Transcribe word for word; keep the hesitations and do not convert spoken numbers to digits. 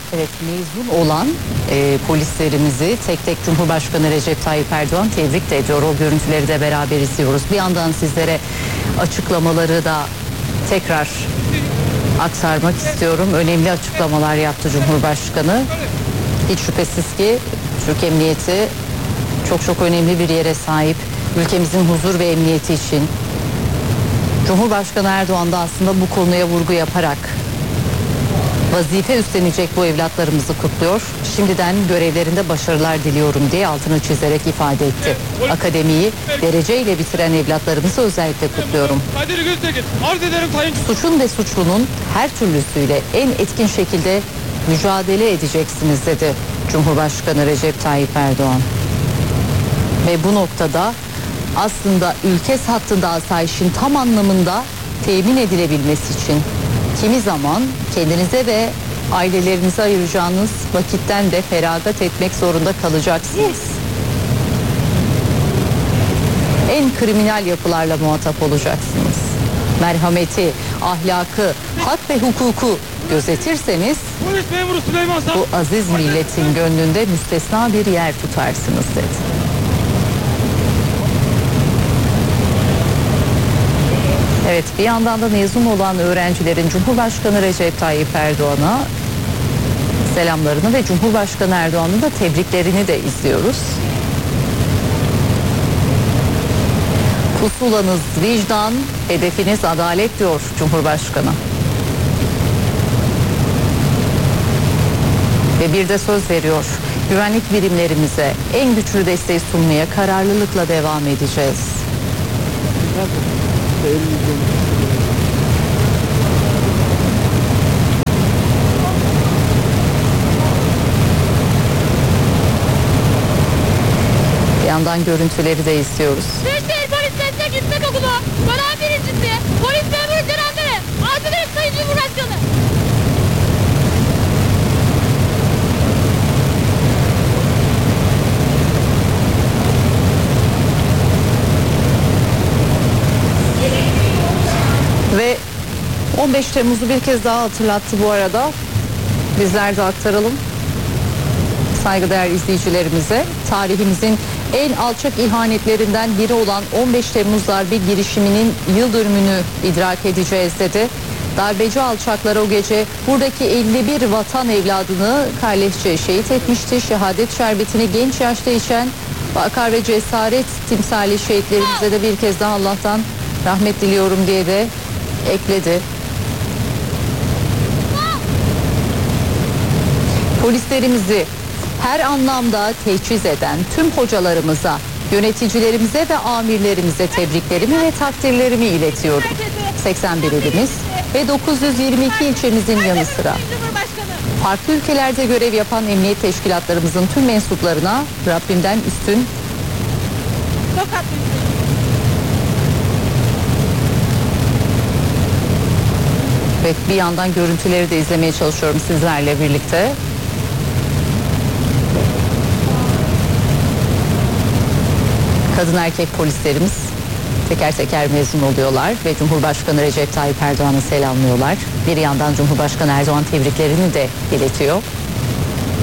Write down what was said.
Evet, mezun olan e, polislerimizi tek tek Cumhurbaşkanı Recep Tayyip Erdoğan tebrik de ediyor. O görüntüleri de beraber izliyoruz. Bir yandan sizlere açıklamaları da tekrar aktarmak istiyorum. Önemli açıklamalar yaptı Cumhurbaşkanı. Hiç şüphesiz ki Türk Emniyeti çok çok önemli bir yere sahip. Ülkemizin huzur ve emniyeti için Cumhurbaşkanı Erdoğan da aslında bu konuya vurgu yaparak vazife üstlenecek bu evlatlarımızı kutluyor. Şimdiden görevlerinde başarılar diliyorum diye altını çizerek ifade etti. Akademiyi dereceyle bitiren evlatlarımızı özellikle kutluyorum. Suçun ve suçlunun her türlüsüyle en etkin şekilde mücadele edeceksiniz dedi Cumhurbaşkanı Recep Tayyip Erdoğan. Ve bu noktada aslında ülke hattında asayişin tam anlamında temin edilebilmesi için kimi zaman kendinize ve ailelerinize ayıracağınız vakitten de feragat etmek zorunda kalacaksınız. En kriminal yapılarla muhatap olacaksınız. Merhameti, ahlakı, hak ve hukuku gözetirseniz bu aziz milletin gönlünde müstesna bir yer tutarsınız dedi. Evet, bir yandan da mezun olan öğrencilerin Cumhurbaşkanı Recep Tayyip Erdoğan'a selamlarını ve Cumhurbaşkanı Erdoğan'ın da tebriklerini de izliyoruz. Pusulanız vicdan, hedefiniz adalet diyor Cumhurbaşkanı. Ve bir de söz veriyor. Güvenlik birimlerimize en güçlü desteği sunmaya kararlılıkla devam edeceğiz. Bir yandan görüntüleri de izliyoruz. Büyükşehir Polis Meslek Yüksek Okulu, dönem birincisi, polis memuru cenabları, arz ederim Sayın Cumhurbaşkanı. Ve on beş Temmuz'u bir kez daha hatırlattı bu arada. Bizler de aktaralım. Saygıdeğer izleyicilerimize tarihimizin en alçak ihanetlerinden biri olan on beş Temmuz darbe girişiminin yıl dönümünü idrak edeceğiz dedi. Darbeci alçaklar o gece buradaki elli bir vatan evladını kalleşçe şehit etmişti. Şehadet şerbetini genç yaşta içen vakar ve cesaret timsali şehitlerimize de bir kez daha Allah'tan rahmet diliyorum diye de ekledi. Polislerimizi her anlamda teçhiz eden tüm hocalarımıza, yöneticilerimize ve amirlerimize tebriklerimi ve takdirlerimi iletiyorum. seksen bir ilimiz ve dokuz yüz yirmi iki ilçemizin yanı sıra farklı ülkelerde görev yapan emniyet teşkilatlarımızın tüm mensuplarına Rabbimden üstün ve bir yandan görüntüleri de izlemeye çalışıyorum sizlerle birlikte. Kadın erkek polislerimiz teker teker mezun oluyorlar ve Cumhurbaşkanı Recep Tayyip Erdoğan'ı selamlıyorlar. Bir yandan Cumhurbaşkanı Erdoğan tebriklerini de iletiyor.